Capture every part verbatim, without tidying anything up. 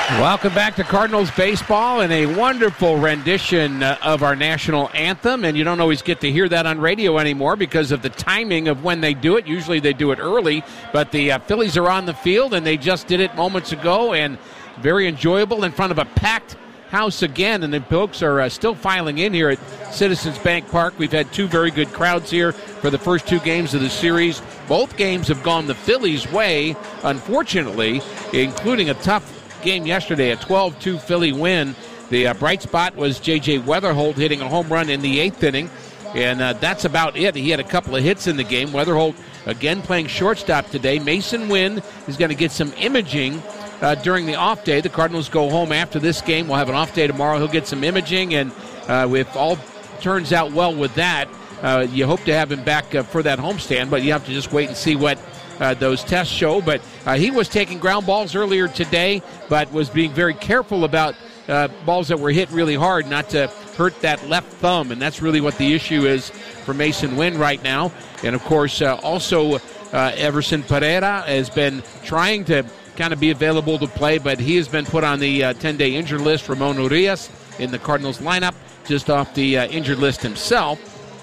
Welcome back to Cardinals baseball and a wonderful rendition uh, of our national anthem. And you don't always get to hear that on radio anymore because of the timing of when they do it. Usually they do it early, but the uh, Phillies are on the field and they just did it moments ago, and very enjoyable in front of a packed house again. And the folks are uh, still filing in here at Citizens Bank Park. We've had two very good crowds here for the first two games of the series. Both games have gone the Phillies' way, unfortunately, including a tough game yesterday, a twelve two Philly win. The uh, bright spot was J J Weatherholt hitting a home run in the eighth inning, and uh, that's about it. He had a couple of hits in the game. Weatherholt again playing shortstop today. Mason Wynn is going to get some imaging uh, during the off day. The Cardinals go home after this game. We'll have an off day tomorrow. He'll get some imaging, and uh, if all turns out well with that, uh, you hope to have him back uh, for that homestand, but you have to just wait and see what Uh, those tests show. But uh, he was taking ground balls earlier today, but was being very careful about uh, balls that were hit really hard, not to hurt that left thumb, and that's really what the issue is for Mason Wynn right now. And of course, uh, also uh, Everson Pereira has been trying to kind of be available to play, but he has been put on the uh, ten-day injured list. Ramon Urias in the Cardinals lineup, just off the uh, injured list himself.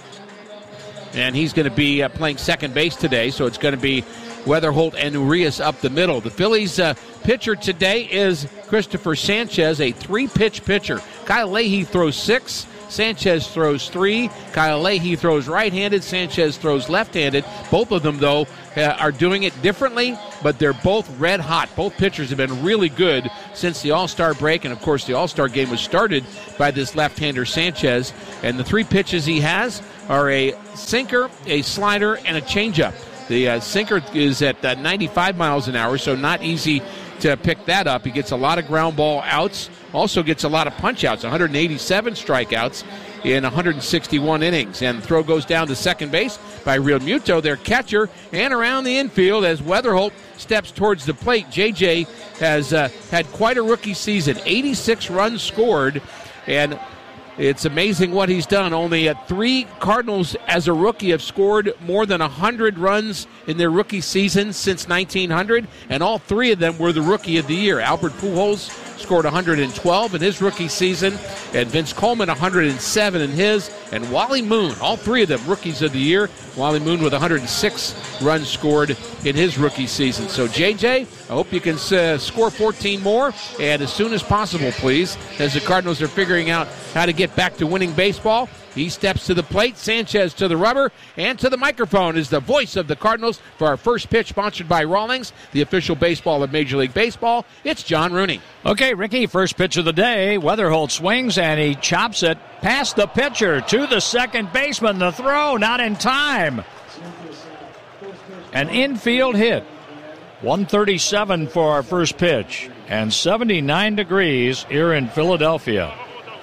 And he's going to be uh, playing second base today, so it's going to be Weatherholt and Urias up the middle. The Phillies' uh, pitcher today is Christopher Sanchez, a three-pitch pitcher. Kyle Leahy throws six. Sanchez throws three. Kyle Leahy throws right-handed. Sanchez throws left-handed. Both of them, though, uh, are doing it differently, but they're both red hot. Both pitchers have been really good since the All-Star break, and, of course, the All-Star game was started by this left-hander Sanchez. And the three pitches he has are a sinker, a slider, and a changeup. The uh, sinker is at uh, ninety-five miles an hour, so not easy to pick that up. He gets a lot of ground ball outs, also gets a lot of punch outs, one hundred eighty-seven strikeouts in one hundred sixty-one innings. And the throw goes down to second base by Real Muto, their catcher, and around the infield as Weatherholt steps towards the plate. J J has uh, had quite a rookie season, eighty-six runs scored, and it's amazing what he's done. Only uh, three Cardinals as a rookie have scored more than one hundred runs in their rookie season since nineteen hundred, and all three of them were the Rookie of the Year. Albert Pujols scored one hundred twelve in his rookie season, and Vince Coleman one hundred seven in his, and Wally Moon, all three of them Rookies of the Year. Wally Moon with one hundred six runs scored in his rookie season. So, J J, I hope you can uh, score fourteen more, and as soon as possible, please, as the Cardinals are figuring out how to get back to winning baseball. He steps to the plate, Sanchez to the rubber, and to the microphone is the voice of the Cardinals for our first pitch, sponsored by Rawlings, the official baseball of Major League Baseball. It's John Rooney. Okay, Ricky, first pitch of the day. Weatherholt swings, and he chops it past the pitcher to the second baseman. The throw, not in time. An infield hit. one thirty-seven for our first pitch, and seventy-nine degrees here in Philadelphia.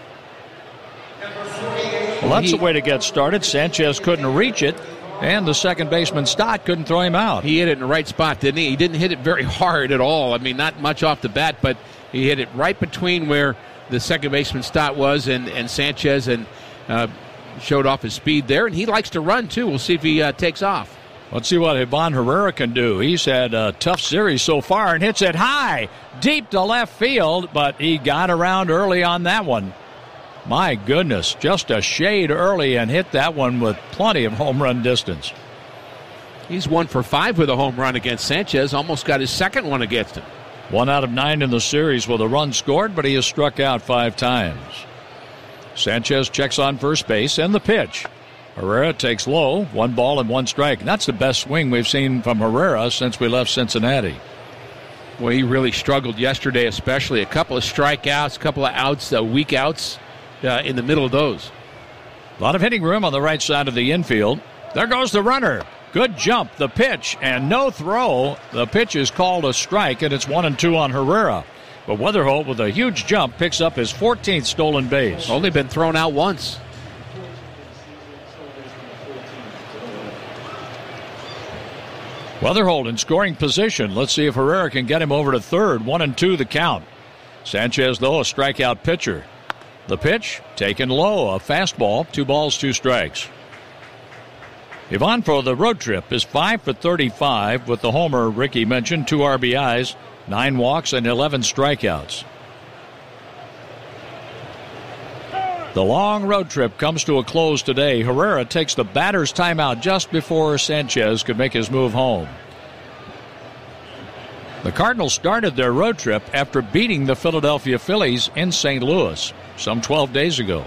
Well, that's the way to get started. Sanchez couldn't reach it, and the second baseman, Stott, couldn't throw him out. He hit it in the right spot, didn't he? He didn't hit it very hard at all. I mean, not much off the bat, but he hit it right between where the second baseman, Stott, was and, and Sanchez, and uh, showed off his speed there. And he likes to run, too. We'll see if he uh, takes off. Let's see what Ivan Herrera can do. He's had a tough series so far and hits it high, deep to left field, but he got around early on that one. My goodness, just a shade early and hit that one with plenty of home run distance. He's one for five with a home run against Sanchez. Almost got his second one against him. One out of nine in the series with a run scored, but he has struck out five times. Sanchez checks on first base, and the pitch. Herrera takes low, one ball and one strike. And that's the best swing we've seen from Herrera since we left Cincinnati. Well, he really struggled yesterday, especially. A couple of strikeouts, a couple of outs, uh, weak outs. Uh, in the middle of those. A lot of hitting room on the right side of the infield. There goes the runner. Good jump, the pitch, and no throw. The pitch is called a strike, and it's one and two on Herrera. But Weatherholt, with a huge jump, picks up his fourteenth stolen base. Only been thrown out once. Weatherholt in scoring position. Let's see if Herrera can get him over to third. One and two the count. Sanchez, though, a strikeout pitcher. The pitch, taken low, a fastball, two balls, two strikes. Ivan for the road trip is five for thirty-five with the homer Ricky mentioned, two R B Is, nine walks, and eleven strikeouts. The long road trip comes to a close today. Herrera takes the batter's timeout just before Sanchez could make his move home. The Cardinals started their road trip after beating the Philadelphia Phillies in Saint Louis some twelve days ago.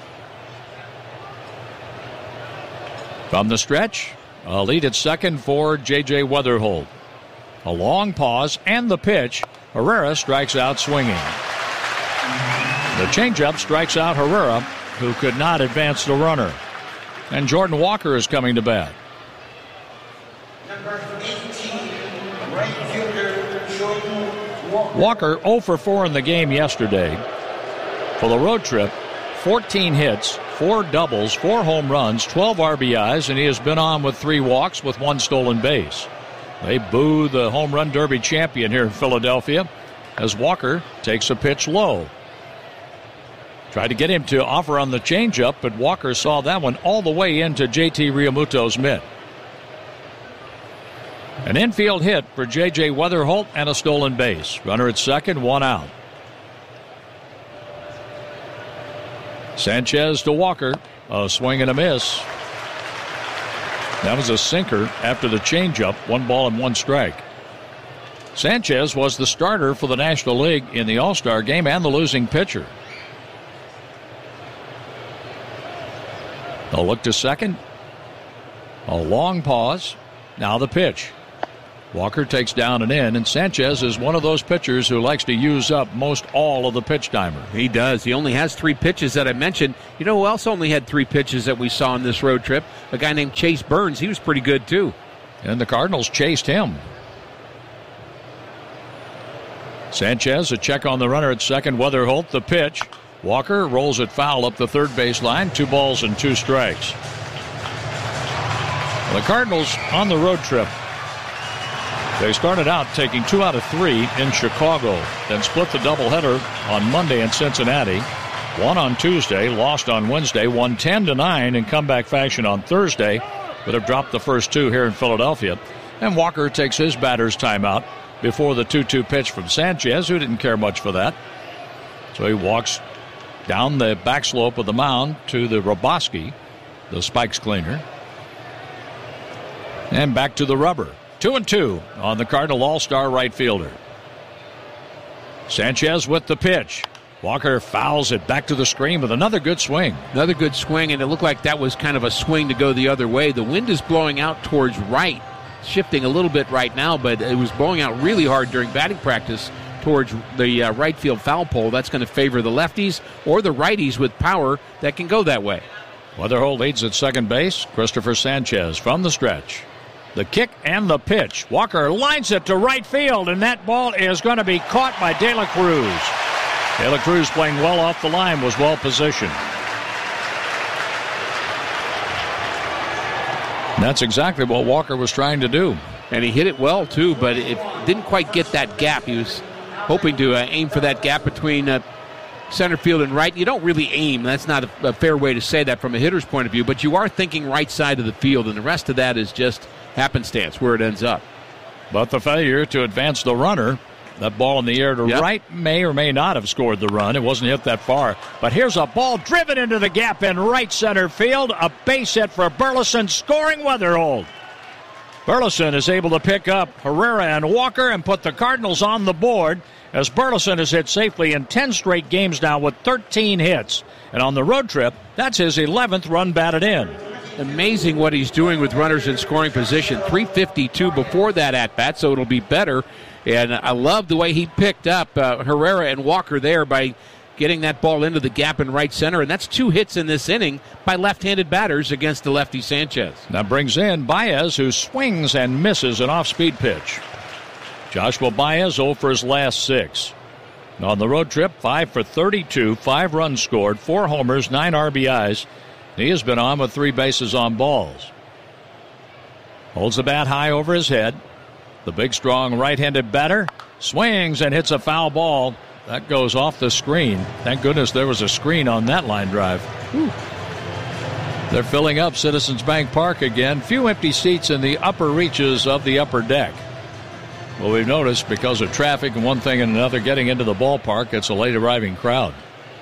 From the stretch, a lead at second for J J Weatherholt. A long pause and the pitch. Herrera strikes out swinging. The changeup strikes out Herrera, who could not advance the runner. And Jordan Walker is coming to bat. Number eighteen, right fielder Jordan Walker. Walker oh for four in the game yesterday. For the road trip, fourteen hits, four doubles, four home runs, twelve R B Is, and he has been on with three walks with one stolen base. They boo the home run derby champion here in Philadelphia as Walker takes a pitch low. Tried to get him to offer on the changeup, but Walker saw that one all the way into J T Realmuto's mitt. An infield hit for J J Weatherholt and a stolen base. Runner at second, one out. Sanchez to Walker. A swing and a miss. That was a sinker after the changeup. One ball and one strike. Sanchez was the starter for the National League in the All-Star game and the losing pitcher. A look to second. A long pause. Now the pitch. Walker takes down and in, and Sanchez is one of those pitchers who likes to use up most all of the pitch timer. He does. He only has three pitches that I mentioned. You know who else only had three pitches that we saw on this road trip? A guy named Chase Burns. He was pretty good, too. And the Cardinals chased him. Sanchez, a check on the runner at second. Weatherholt, the pitch. Walker rolls it foul up the third baseline. Two balls and two strikes. The Cardinals on the road trip. They started out taking two out of three in Chicago, then split the doubleheader on Monday in Cincinnati. Won on Tuesday, lost on Wednesday, won ten to nine in comeback fashion on Thursday, but have dropped the first two here in Philadelphia. And Walker takes his batter's timeout before the two two pitch from Sanchez, who didn't care much for that. So he walks down the back slope of the mound to the Roboski, the spikes cleaner, and back to the rubber. Two and two on the Cardinal All-Star right fielder. Sanchez with the pitch. Walker fouls it back to the screen with another good swing. Another good swing, and it looked like that was kind of a swing to go the other way. The wind is blowing out towards right, shifting a little bit right now, but it was blowing out really hard during batting practice towards the uh, right field foul pole. That's going to favor the lefties or the righties with power that can go that way. Weatherholt leads at second base. Christopher Sanchez from the stretch. The kick and the pitch. Walker lines it to right field, and that ball is going to be caught by De La Cruz. De La Cruz, playing well off the line, was well positioned. And that's exactly what Walker was trying to do. And he hit it well, too, but it didn't quite get that gap. He was hoping to uh, aim for that gap between uh, center field and right. You don't really aim. That's not a, a fair way to say that from a hitter's point of view, but you are thinking right side of the field, and the rest of that is just happenstance where it ends up. But the failure to advance the runner, that ball in the air to yep. right may or may not have scored the run. It wasn't hit that far. But here's a ball driven into the gap in right center field. A base hit for Burleson, scoring Weatherholt. Burleson is able to pick up Herrera and Walker and put the Cardinals on the board as Burleson has hit safely in ten straight games now with thirteen hits. And on the road trip, that's his eleventh run batted in. Amazing what he's doing with runners in scoring position. three fifty-two before that at-bat, so it'll be better. And I love the way he picked up uh, Herrera and Walker there by getting that ball into the gap in right center. And that's two hits in this inning by left-handed batters against the lefty Sanchez. That brings in Baez, who swings and misses an off-speed pitch. Joshua Baez oh for his last six. On the road trip, five for thirty-two, five runs scored, four homers, nine R B Is. He has been on with three bases on balls. Holds the bat high over his head. The big, strong right-handed batter swings and hits a foul ball. That goes off the screen. Thank goodness there was a screen on that line drive. Whew. They're filling up Citizens Bank Park again. Few empty seats in the upper reaches of the upper deck. Well, we've noticed because of traffic and one thing and another getting into the ballpark, it's a late arriving crowd.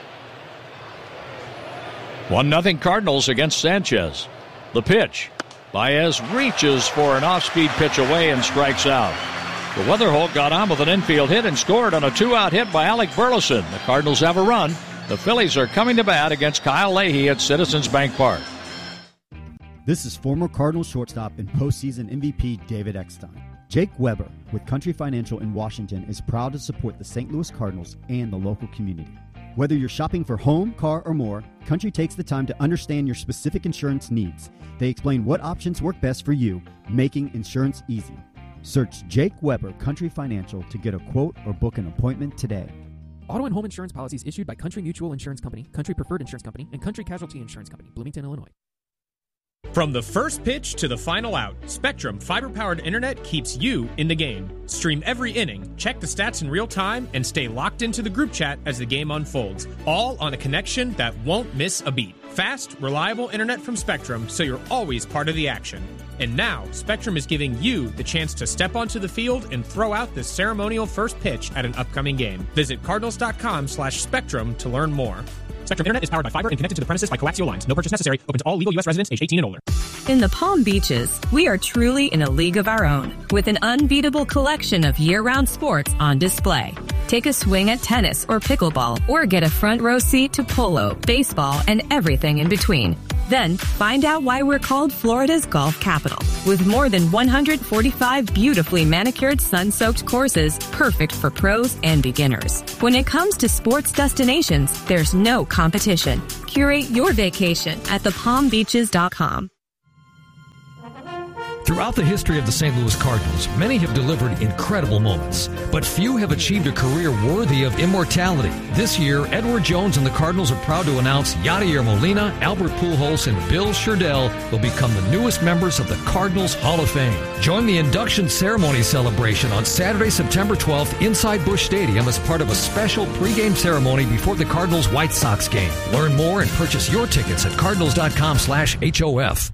one nothing Cardinals against Sanchez. The pitch. Baez reaches for an off-speed pitch away and strikes out. The Weatherholt got on with an infield hit and scored on a two-out hit by Alec Burleson. The Cardinals have a run. The Phillies are coming to bat against Kyle Leahy at Citizens Bank Park. This is former Cardinals shortstop and postseason M V P David Eckstein. Jake Weber with Country Financial in Washington is proud to support the Saint Louis Cardinals and the local community. Whether you're shopping for home, car, or more, Country takes the time to understand your specific insurance needs. They explain what options work best for you, making insurance easy. Search Jake Weber Country Financial to get a quote or book an appointment today. Auto and home insurance policies issued by Country Mutual Insurance Company, Country Preferred Insurance Company, and Country Casualty Insurance Company, Bloomington, Illinois. From the first pitch to the final out, Spectrum fiber-powered internet keeps you in the game. Stream every inning, check the stats in real time, and stay locked into the group chat as the game unfolds. All on a connection that won't miss a beat. Fast, reliable internet from Spectrum, so you're always part of the action. And now, Spectrum is giving you the chance to step onto the field and throw out the ceremonial first pitch at an upcoming game. Visit Cardinals.com slash Spectrum to learn more. Spectrum Internet is powered by fiber and connected to the premises by coaxial lines. No purchase necessary. Open to all legal U S residents age eighteen and older. In the Palm Beaches, we are truly in a league of our own, with an unbeatable collection of year-round sports on display. Take a swing at tennis or pickleball, or get a front row seat to polo, baseball, and everything in between. Then, find out why we're called Florida's golf capital, with more than one hundred forty-five beautifully manicured sun-soaked courses, perfect for pros and beginners. When it comes to sports destinations, there's no competition. Curate your vacation at the palm beaches dot com. Throughout the history of the Saint Louis Cardinals, many have delivered incredible moments, but few have achieved a career worthy of immortality. This year, Edward Jones and the Cardinals are proud to announce Yadier Molina, Albert Pujols, and Bill Sherdell will become the newest members of the Cardinals Hall of Fame. Join the induction ceremony celebration on Saturday, September twelfth inside Busch Stadium as part of a special pregame ceremony before the Cardinals-White Sox game. Learn more and purchase your tickets at cardinals.com slash HOF.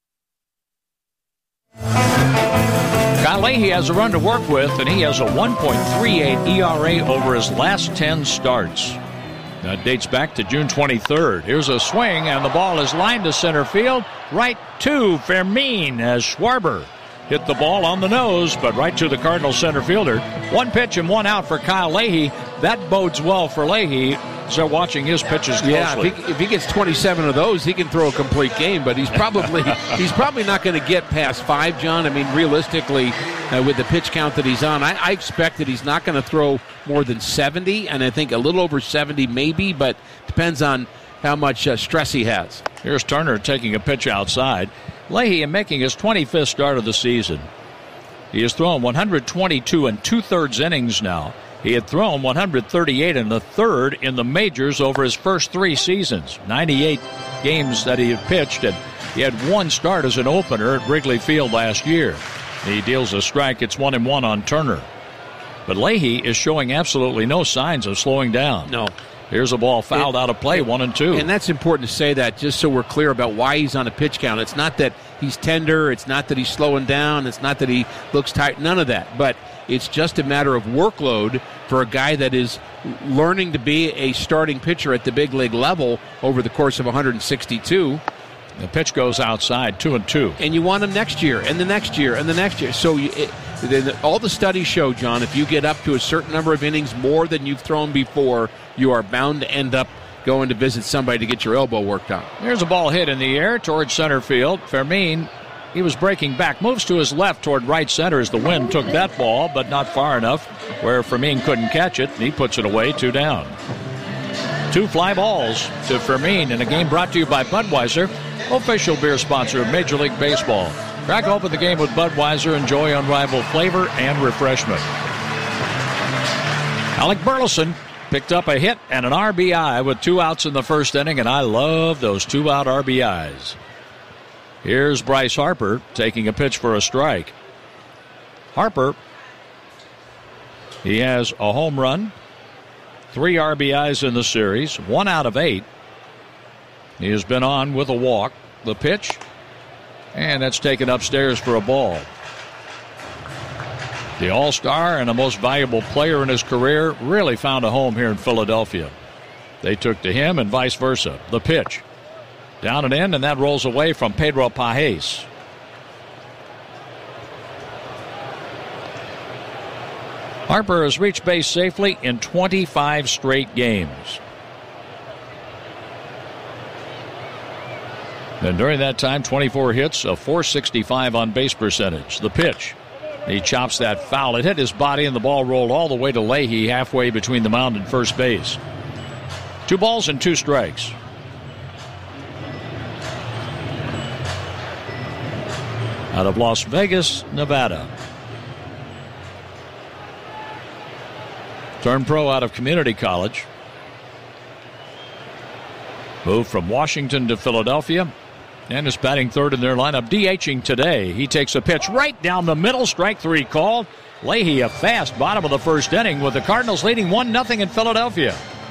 Kyle Leahy has a run to work with, and he has a one point three eight E R A over his last ten starts. That dates back to June twenty-third. Here's a swing, and the ball is lined to center field, right to Fermin as Schwarber hit the ball on the nose, but right to the Cardinals center fielder. One pitch and one out for Kyle Leahy. That bodes well for Leahy. So watching his pitches closely. Yeah, if he, if he gets twenty-seven of those, he can throw a complete game. But he's probably he's probably not going to get past five, John. I mean, realistically, uh, with the pitch count that he's on, I, I expect that he's not going to throw more than seventy, and I think a little over seventy maybe, but depends on how much uh, stress he has. Here's Turner taking a pitch outside. Leahy making his twenty-fifth start of the season. He has thrown one hundred twenty-two and two-thirds innings now. He had thrown one hundred thirty-eight and a third in the majors over his first three seasons. ninety-eight games that he had pitched, and he had one start as an opener at Wrigley Field last year. He deals a strike. It's one and one on Turner. But Leahy is showing absolutely no signs of slowing down. No. Here's a ball fouled it, out of play, it, one and two. And that's important to say that just so we're clear about why he's on a pitch count. It's not that he's tender. It's not that he's slowing down. It's not that he looks tight. None of that. But it's just a matter of workload for a guy that is learning to be a starting pitcher at the big league level over the course of one hundred sixty-two. The pitch goes outside, two and two. And you want him next year, and the next year, and the next year. So you, it, the, all the studies show, John, if you get up to a certain number of innings more than you've thrown before, you are bound to end up going to visit somebody to get your elbow worked on. Here's a ball hit in the air towards center field. Fermin, he was breaking back, moves to his left toward right center as the wind took that ball, but not far enough where Fermin couldn't catch it, and he puts it away, two down. Two fly balls to Fermin in a game brought to you by Budweiser, official beer sponsor of Major League Baseball. Crack open the game with Budweiser. Enjoy unrivaled flavor and refreshment. Alec Burleson picked up a hit and an R B I with two outs in the first inning, and I love those two-out R B Is. Here's Bryce Harper taking a pitch for a strike. Harper, he has a home run, three R B Is in the series, one out of eight. He has been on with a walk, The pitch. And that's taken upstairs for a ball. The all-star and the most valuable player in his career really found a home here in Philadelphia. They took to him and vice versa. The pitch. Down and in, and that rolls away from Pedro Pajes. Harper has reached base safely in twenty-five straight games. And during that time, twenty-four hits, a four sixty-five on base percentage. The pitch. He chops that foul. It hit his body, and the ball rolled all the way to Leahy, halfway between the mound and first base. Two balls and two strikes. Out of Las Vegas, Nevada. Turned pro out of community college. Moved from Washington to Philadelphia. And is batting third in their lineup, DHing today. He takes a pitch right down the middle. Strike three called. Leahy a fast bottom of the first inning with the Cardinals leading one nothing in Philadelphia.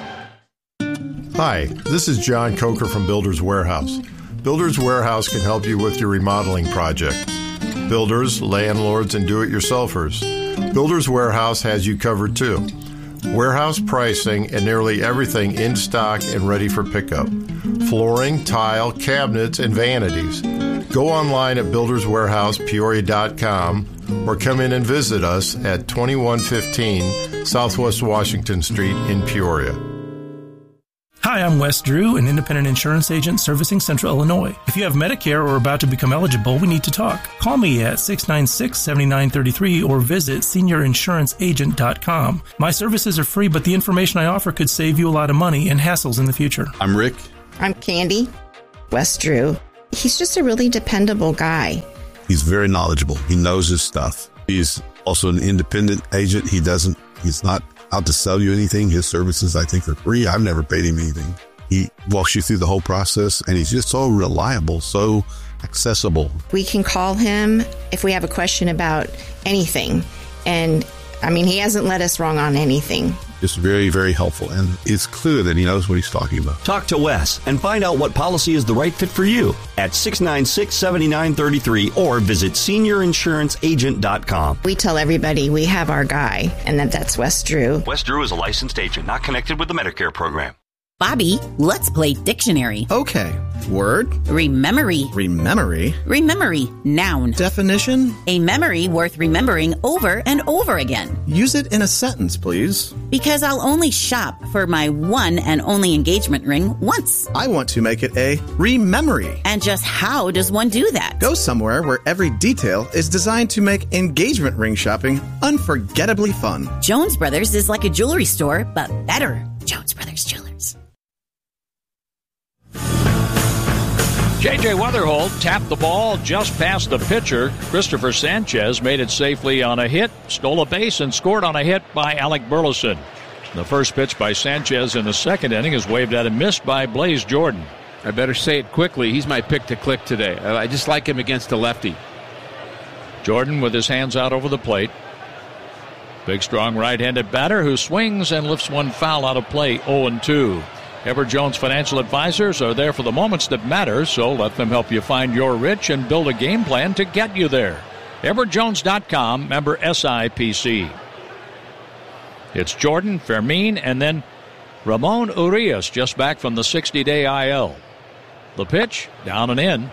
Hi, this is John Coker from Builders Warehouse. Builders Warehouse can help you with your remodeling projects. Builders, landlords, and do-it-yourselfers. Builders Warehouse has you covered too. Warehouse pricing and nearly everything in stock and ready for pickup. Flooring, tile, cabinets, and vanities. Go online at builders warehouse peoria dot com or come in and visit us at twenty-one fifteen Southwest Washington Street in Peoria. Hi, I'm Wes Drew, an independent insurance agent servicing Central Illinois. If you have Medicare or are about to become eligible, we need to talk. Call me at six nine six, seven nine three three or visit senior insurance agent dot com. My services are free, but the information I offer could save you a lot of money and hassles in the future. I'm Rick. I'm Candy. Wes Drew. He's just a really dependable guy. He's very knowledgeable. He knows his stuff. He's also an independent agent. He doesn't, he's not out to sell you anything. His services, I think, are free. I've never paid him anything. He walks you through the whole process, and he's just so reliable, so accessible. We can call him if we have a question about anything. And, I mean, he hasn't led us wrong on anything. Just very, very helpful, and it's clear that he knows what he's talking about. Talk to Wes and find out what policy is the right fit for you at six nine six, seven nine three three or visit senior insurance agent dot com. We tell everybody we have our guy, and that that's Wes Drew. Wes Drew is a licensed agent, not connected with the Medicare program. Bobby, let's play dictionary. Okay. Word. Rememory. Rememory. Rememory. Noun. Definition. A memory worth remembering over and over again. Use it in a sentence, please. Because I'll only shop for my one and only engagement ring once. I want to make it a rememory. And just how does one do that? Go somewhere where every detail is designed to make engagement ring shopping unforgettably fun. Jones Brothers is like a jewelry store, but better. Jones Brothers Jewelers. J J Weatherholt tapped the ball just past the pitcher. Christopher Sanchez made it safely on a hit, stole a base, and scored on a hit by Alec Burleson. The first pitch by Sanchez in the second inning is waved at and missed by Blaze Jordan. I better say it quickly. He's my pick to click today. I just like him against a lefty. Jordan with his hands out over the plate. Big, strong right-handed batter who swings and lifts one foul out of play, oh and two. Edward Jones Financial Advisors are there for the moments that matter, so let them help you find your rich and build a game plan to get you there. Edward Jones dot com, member S I P C. It's Jordan, Fermin, and then Ramon Urias just back from the sixty-day I L. The pitch, down and in.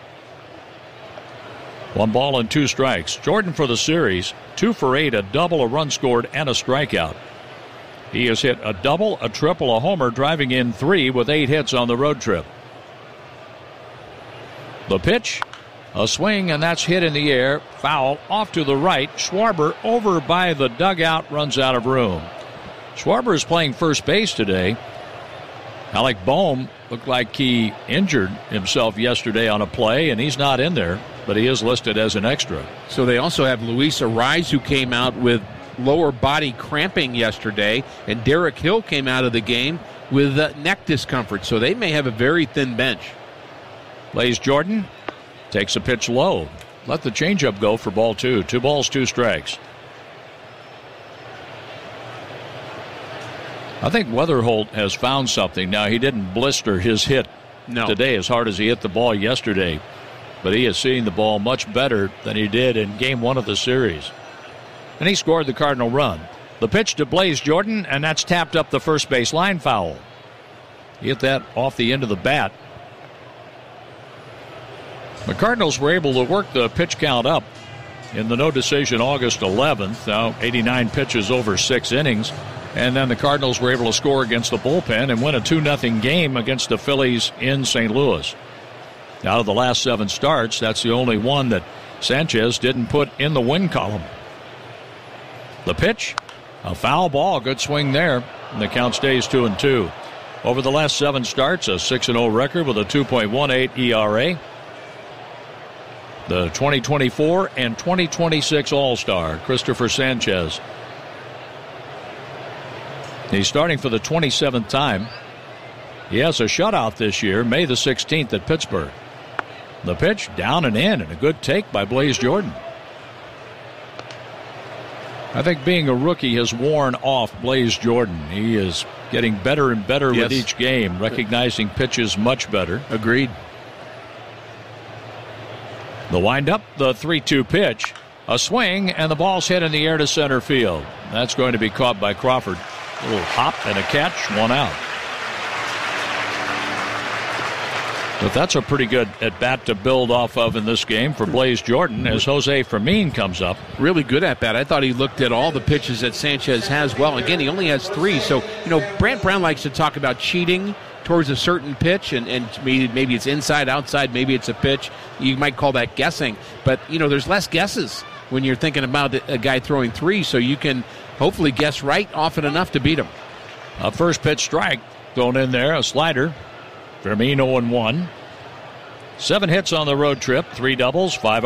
One ball and two strikes. Jordan for the series, two for eight, a double, a run scored, and a strikeout. He has hit a double, a triple, a homer, driving in three with eight hits on the road trip. The pitch, a swing, and that's hit in the air. Foul off to the right. Schwarber over by the dugout, runs out of room. Schwarber is playing first base today. Alec Bohm looked like he injured himself yesterday on a play, and he's not in there, but he is listed as an extra. So they also have Luis Arraez, who came out with lower body cramping yesterday, and Derek Hill came out of the game with uh, neck discomfort, so they may have a very thin bench. Blaze Jordan takes a pitch low. Let the changeup go for ball two. Two balls, two strikes. I think Weatherholt has found something. Now, he didn't blister his hit no. today as hard as he hit the ball yesterday. But he is seeing the ball much better than he did in game one of the series. And he scored the Cardinal run. The pitch to Blaze Jordan, and that's tapped up the first base line foul. He hit that off the end of the bat. The Cardinals were able to work the pitch count up in the no decision August eleventh. Now eighty-nine pitches over six innings. And then the Cardinals were able to score against the bullpen and win a two nothing game against the Phillies in Saint Louis. Out of the last seven starts, that's the only one that Sanchez didn't put in the win column. The pitch, a foul ball, good swing there, and the count stays two and two. Over the last seven starts, a six and oh record with a two point one eight E R A. The twenty twenty-four and twenty twenty-six All-Star, Christopher Sanchez. He's starting for the twenty-seventh time. He has a shutout this year, May the sixteenth at Pittsburgh. The pitch down and in, and a good take by Blaze Jordan. I think being a rookie has worn off Blaze Jordan. He is getting better and better yes. with each game, recognizing pitches much better. Agreed. The windup, the three two pitch, a swing, and the ball's hit in the air to center field. That's going to be caught by Crawford. A little hop and a catch, one out. But that's a pretty good at-bat to build off of in this game for Blaze Jordan as Jose Fermin comes up. Really good at-bat. I thought he looked at all the pitches that Sanchez has well. Again, he only has three. So, you know, Brant Brown likes to talk about cheating towards a certain pitch, and, and maybe, maybe it's inside, outside, maybe it's a pitch. You might call that guessing. But, you know, there's less guesses when you're thinking about a guy throwing three, so you can hopefully guess right often enough to beat him. A first pitch strike thrown in there, a slider. Fermin oh and one. Seven hits on the road trip, three doubles, five